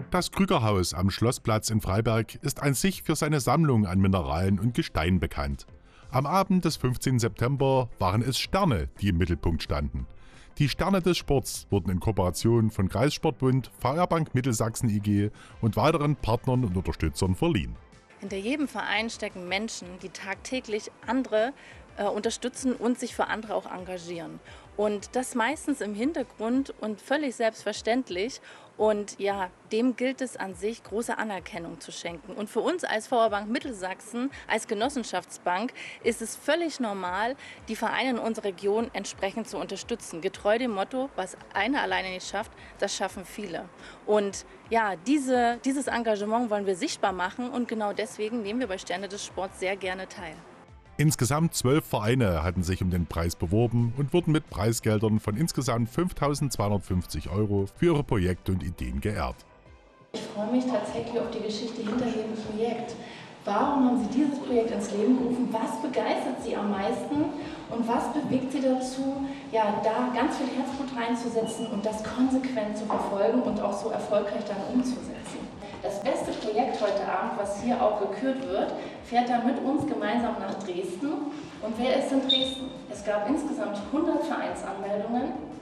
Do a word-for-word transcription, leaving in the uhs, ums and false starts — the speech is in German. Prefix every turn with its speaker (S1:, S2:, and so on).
S1: Das Krügerhaus am Schlossplatz in Freiberg ist an sich für seine Sammlung an Mineralen und Gestein bekannt. Am Abend des fünfzehnten September waren es Sterne, die im Mittelpunkt standen. Die Sterne des Sports wurden in Kooperation von Kreissportbund, V R Bank Mittelsachsen I G und weiteren Partnern und Unterstützern verliehen.
S2: Hinter jedem Verein stecken Menschen, die tagtäglich andere äh, unterstützen und sich für andere auch engagieren. Und das meistens im Hintergrund und völlig selbstverständlich. Und ja, dem gilt es an sich, große Anerkennung zu schenken. Und für uns als V R Bank Mittelsachsen, als Genossenschaftsbank, ist es völlig normal, die Vereine in unserer Region entsprechend zu unterstützen. Getreu dem Motto, was einer alleine nicht schafft, das schaffen viele. Und ja, diese, dieses Engagement wollen wir sichtbar machen und genau deswegen nehmen wir bei Sterne des Sports sehr gerne teil.
S1: Insgesamt zwölf Vereine hatten sich um den Preis beworben und wurden mit Preisgeldern von insgesamt fünftausendzweihundertfünfzig Euro für ihre Projekte und Ideen geehrt.
S3: Ich freue mich tatsächlich auf die Geschichte hinter dem Projekt. Warum haben Sie dieses Projekt ins Leben gerufen? Was begeistert Sie am meisten? Und was bewegt Sie dazu, ja, da ganz viel Herzblut reinzusetzen und das konsequent zu verfolgen und auch so erfolgreich dann umzusetzen? Das beste Projekt heute Abend, was hier auch gekürt wird, fährt dann mit uns gemeinsam nach Dresden. Und wer ist in Dresden? Es gab insgesamt hundert Vereinsanmeldungen.